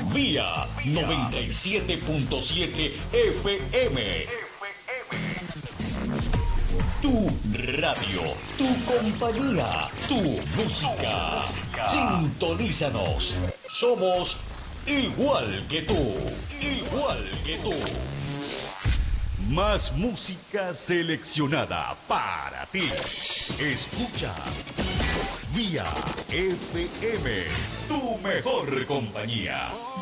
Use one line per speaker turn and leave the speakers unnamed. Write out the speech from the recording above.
Vía 97.7 FM. Tu radio, tu compañía, tu música. Sintonízanos. Somos igual que tú. Igual que tú. Más música seleccionada para ti. Escucha Vía FM, tu mejor compañía.